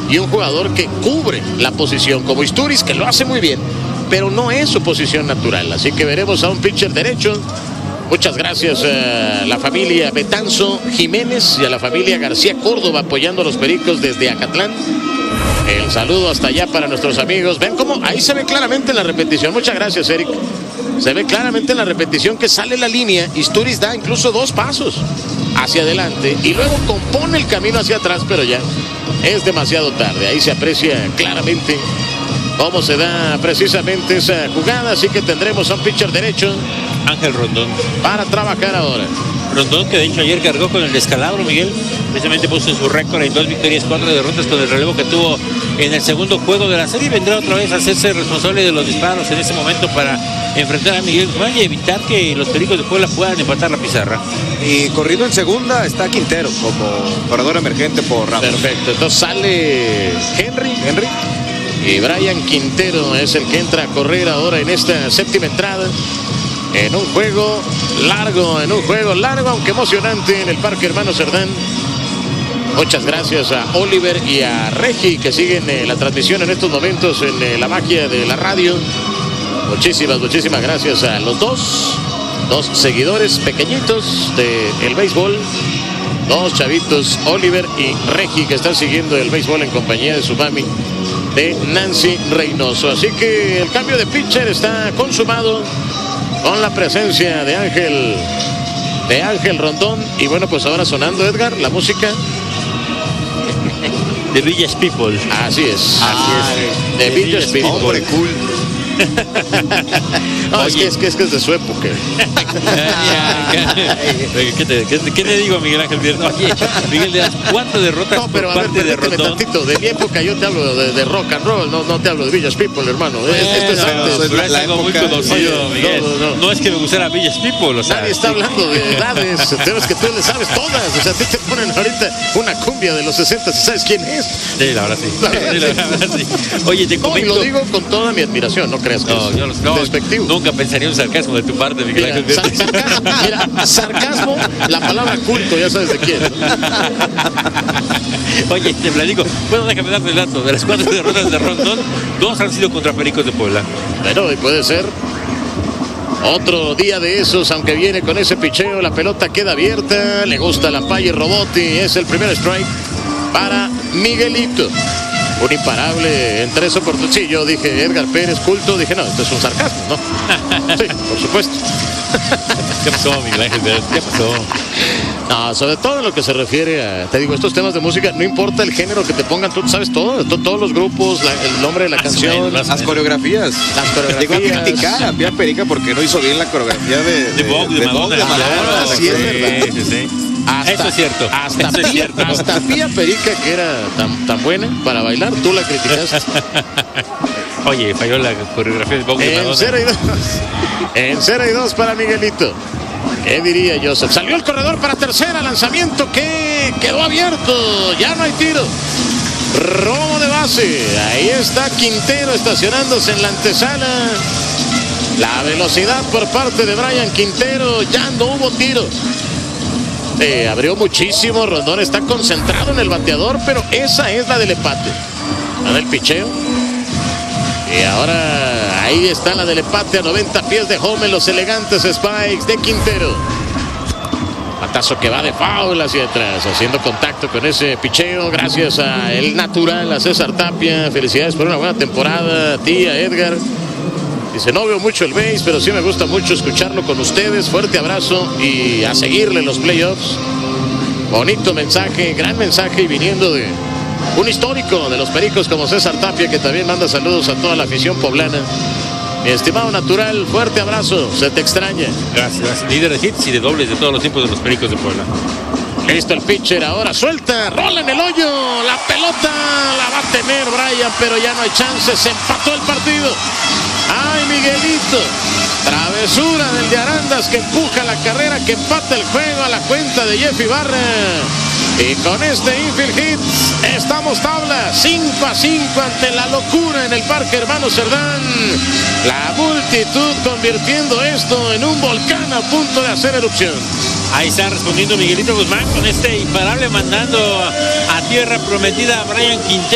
y un jugador que cubre la posición, como Izturis, que lo hace muy bien, pero no es su posición natural. Así que veremos a un pitcher derecho. Muchas gracias a la familia Betanzo Jiménez y a la familia García Córdoba apoyando a los Pericos desde Acatlán. El saludo hasta allá para nuestros amigos. Ven cómo ahí se ve claramente en la repetición. Muchas gracias, Eric. Se ve claramente en la repetición que sale la línea. Izturis da incluso 2 pasos hacia adelante y luego compone el camino hacia atrás, pero ya es demasiado tarde. Ahí se aprecia claramente cómo se da precisamente esa jugada. Así que tendremos a un pitcher derecho, Ángel Rondón, para trabajar ahora. Rondón, que de hecho ayer cargó con el descalabro, Miguel. Precisamente puso su récord en 2 victorias, 4 derrotas con el relevo que tuvo en el segundo juego de la serie. Vendrá otra vez a hacerse responsable de los disparos en ese momento para enfrentar a Miguel Guzmán y evitar que los Pericos de Puebla puedan empatar la pizarra. Y corrido en segunda está Quintero como corredor emergente por Ramos. Perfecto, entonces sale Henry. Y Brian Quintero es el que entra a correr ahora en esta séptima entrada. En un juego largo, aunque emocionante en el Parque Hermano Cerdán. Muchas gracias a Oliver y a Regi que siguen la transmisión en estos momentos en la magia de la radio. Muchísimas gracias a los dos seguidores pequeñitos del béisbol. 2 chavitos, Oliver y Regi, que están siguiendo el béisbol en compañía de su mami, de Nancy Reynoso. Así que el cambio de pitcher está consumado con la presencia de Ángel Rondón. Y bueno, pues ahora sonando, Edgar, la música de Village People. Así es. De Village People. Hombre cool. No, es que es de su época. ¿Qué te digo, Miguel Ángel Vierno? Oye, Miguel, ¿de las 4 derrotas no, pero por parte de Rondón? Tantito, de mi época yo te hablo de rock and roll, no te hablo de Village People, hermano. Esto es antes. Pero es algo muy conocido, Miguel. No es que me gustara Village People, o sea. Nadie está hablando de edades, pero es que tú le sabes todas. O sea, a ti te ponen ahorita una cumbia de los 60, ¿y sabes quién es? Sí, la verdad sí. La verdad sí. Oye, te comento. Y lo digo con toda mi admiración, no creas que es despectivo. Nunca pensaría un sarcasmo de tu parte, Miguel Ángel. Sarcasmo, la palabra culto, ya sabes de quién, ¿no? Oye, te platico. Bueno, déjame darte el dato. De las 4 derrotas de Rondón, 2 han sido contra Pericos de Puebla. Bueno, y puede ser otro día de esos, aunque viene con ese picheo, la pelota queda abierta, le gusta la Paye Robotti, es el primer strike para Miguelito. Un imparable en 3 oportunidades. Sí, yo dije Edgar Pérez, culto, dije no, esto es un sarcasmo, ¿no? Sí, por supuesto. ¿Qué pasó, Miguel Ángel? ¿Qué pasó? No, sobre todo en lo que se refiere a, te digo, estos temas de música, no importa el género que te pongan, tú sabes todo, todos los grupos, el nombre de la canción, las coreografías. Llegó a criticar a Pía Perica porque no hizo bien la coreografía de Madonna. Sí, es verdad. Sí. Eso es cierto. Hasta Pía Perica, que era tan buena para bailar, tú la criticaste. Oye, falló la coreografía de Bob de Madonna. En 0-2 para Miguelito. ¿Qué diría Joseph? Salió el corredor para tercera, lanzamiento que quedó abierto, ya no hay tiro. Robo de base, ahí está Quintero estacionándose en la antesala. La velocidad por parte de Brian Quintero, ya no hubo tiro. Abrió muchísimo, Rondón está concentrado en el bateador, pero esa es la del empate. La del picheo. Y ahora ahí está la del empate a 90 pies de home en los elegantes spikes de Quintero. Batazo que va de foul hacia atrás, haciendo contacto con ese picheo. Gracias a el natural, a César Tapia. Felicidades por una buena temporada, a ti, a Edgar. Dice, no veo mucho el béis, pero sí me gusta mucho escucharlo con ustedes. Fuerte abrazo y a seguirle los playoffs. Bonito mensaje, gran mensaje, y viniendo de un histórico de los Pericos como César Tapia, que también manda saludos a toda la afición poblana. Mi estimado natural, fuerte abrazo, se te extraña. Gracias. Líder de hits y de dobles de todos los tiempos de los Pericos de Puebla. Listo el pitcher, ahora suelta, rola en el hoyo, la pelota la va a tener Brian, pero ya no hay chance, se empató el partido. ¡Ay, Miguelito! Travesura del de Arandas que empuja la carrera, que empata el juego a la cuenta de Jeff Ibarra. Y con este infield hit estamos tabla 5-5 ante la locura en el Parque Hermano Cerdán. La multitud convirtiendo esto en un volcán a punto de hacer erupción. Ahí está respondiendo Miguelito Guzmán con este imparable mandando a tierra prometida a Brian Quintero.